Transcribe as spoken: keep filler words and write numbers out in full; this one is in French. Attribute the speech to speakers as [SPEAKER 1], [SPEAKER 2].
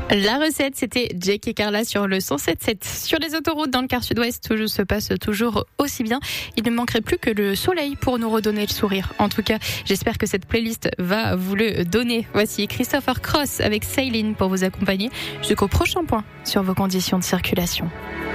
[SPEAKER 1] La recette, c'était Jake et Carla sur le cent sept sept. Sur les autoroutes dans le quart sud-ouest, tout se passe toujours aussi bien. Il ne manquerait plus que le soleil pour nous redonner le sourire. En tout cas, j'espère que cette playlist va vous le donner. Voici Christopher Cross avec Sailing pour vous accompagner jusqu'au prochain point sur vos conditions de circulation.